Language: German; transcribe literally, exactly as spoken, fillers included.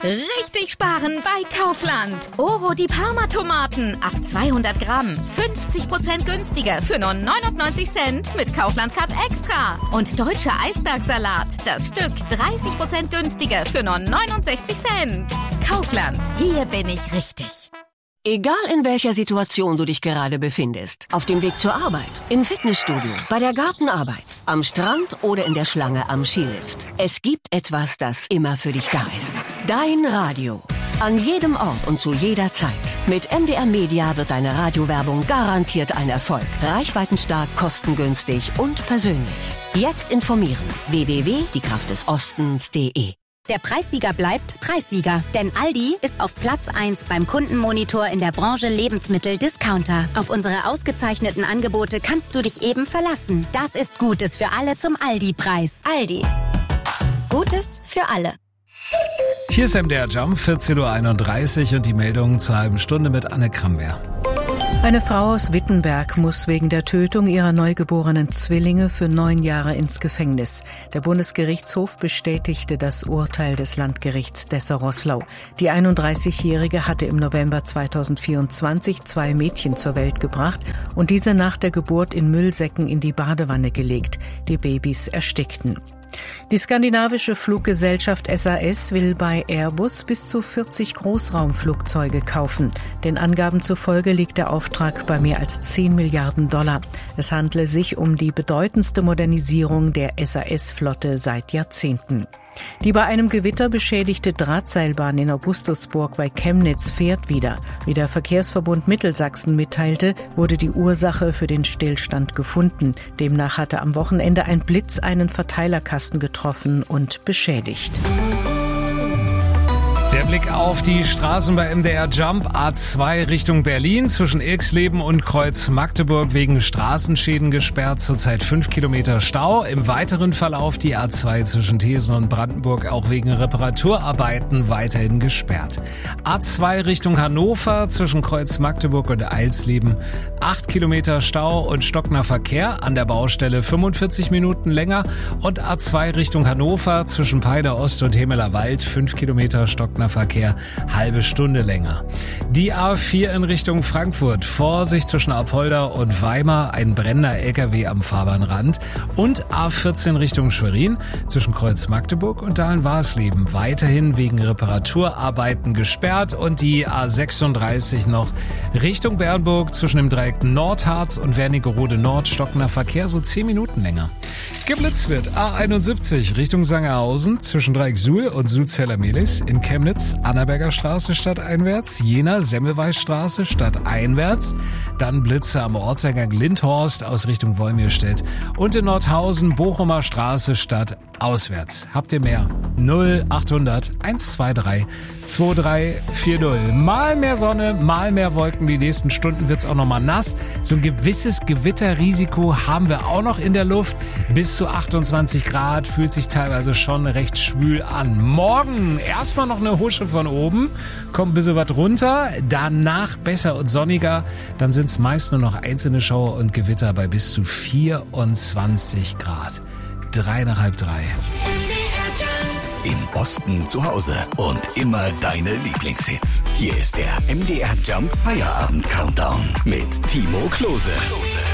Richtig sparen bei Kaufland. Oro die Parma-Tomaten auf zweihundert Gramm. fünfzig Prozent günstiger für nur neunundneunzig Cent mit Kaufland Card Extra. Und deutscher Eisbergsalat. Das Stück dreißig Prozent günstiger für nur neunundsechzig Cent. Kaufland. Hier bin ich richtig. Egal in welcher Situation du dich gerade befindest. Auf dem Weg zur Arbeit, im Fitnessstudio, bei der Gartenarbeit, am Strand oder in der Schlange am Skilift. Es gibt etwas, das immer für dich da ist. Dein Radio. An jedem Ort und zu jeder Zeit. Mit M D R Media wird deine Radiowerbung garantiert ein Erfolg. Reichweitenstark, kostengünstig und persönlich. Jetzt informieren. w w w punkt die kraft des ostens punkt de. Der Preissieger bleibt Preissieger, denn Aldi ist auf Platz eins beim Kundenmonitor in der Branche Lebensmittel-Discounter. Auf unsere ausgezeichneten Angebote kannst du dich eben verlassen. Das ist Gutes für alle zum Aldi-Preis. Aldi. Gutes für alle. Hier ist M D R Jump, vierzehn Uhr einunddreißig und die Meldung zur halben Stunde mit Anne Kramberg. Eine Frau aus Wittenberg muss wegen der Tötung ihrer neugeborenen Zwillinge für neun Jahre ins Gefängnis. Der Bundesgerichtshof bestätigte das Urteil des Landgerichts Dessau-Roßlau. Die einunddreißigjährige hatte im November zweitausendvierundzwanzig zwei Mädchen zur Welt gebracht und diese nach der Geburt in Müllsäcken in die Badewanne gelegt. Die Babys erstickten. Die skandinavische Fluggesellschaft S A S will bei Airbus bis zu vierzig Großraumflugzeuge kaufen. Den Angaben zufolge liegt der Auftrag bei mehr als zehn Milliarden Dollar. Es handle sich um die bedeutendste Modernisierung der S A S-Flotte seit Jahrzehnten. Die bei einem Gewitter beschädigte Drahtseilbahn in Augustusburg bei Chemnitz fährt wieder. Wie der Verkehrsverbund Mittelsachsen mitteilte, wurde die Ursache für den Stillstand gefunden. Demnach hatte am Wochenende ein Blitz einen Verteilerkasten getroffen und beschädigt. Der Blick auf die Straßen bei M D R Jump. A zwei Richtung Berlin zwischen Irxleben und Kreuz Magdeburg wegen Straßenschäden gesperrt. Zurzeit fünf Kilometer Stau. Im weiteren Verlauf die A zwei zwischen Thesen und Brandenburg auch wegen Reparaturarbeiten weiterhin gesperrt. A zwei Richtung Hannover zwischen Kreuz Magdeburg und Eilsleben. acht Kilometer Stau und stockender Verkehr. An der Baustelle fünfundvierzig Minuten länger. Und A zwei Richtung Hannover zwischen Peiner Ost und Hemeler Wald. fünf Kilometer stockender Verkehr, halbe Stunde länger. Die A vier in Richtung Frankfurt. Vorsicht zwischen Apolda und Weimar, ein brennender L K W am Fahrbahnrand. Und A vierzehn Richtung Schwerin zwischen Kreuz Magdeburg und Dahlen-Warsleben. Weiterhin wegen Reparaturarbeiten gesperrt. Und die A sechsunddreißig noch Richtung Bernburg zwischen dem Dreieck Nordharz und Wernigerode Nord. Stockender Verkehr, so zehn Minuten länger. Geblitzt wird A einundsiebzig Richtung Sangerhausen zwischen Dreieck Suhl und Sulzeller-Mehlis. In Chemnitz Annaberger Straße stadteinwärts, Jena Semmelweisstraße stadteinwärts. Dann Blitze am Ortseingang Lindhorst aus Richtung Wolmirstedt. Und in Nordhausen Bochumer Straße stadtauswärts. Habt ihr mehr? null achthundert hundertzweiundzwanzig drei vier null. Mal mehr Sonne, mal mehr Wolken. Die nächsten Stunden wird's auch noch mal nass. So ein gewisses Gewitterrisiko haben wir auch noch in der Luft. Bis zu achtundzwanzig Grad, fühlt sich teilweise schon recht schwül an. Morgen erstmal noch eine Husche von oben, kommt ein bisschen was runter. Danach besser und sonniger. Dann sind's meist nur noch einzelne Schauer und Gewitter bei bis zu vierundzwanzig Grad. Drei nach halb drei. Im Osten zu Hause und immer deine Lieblingshits. Hier ist der M D R Jump Feierabend Countdown mit Timo Klose.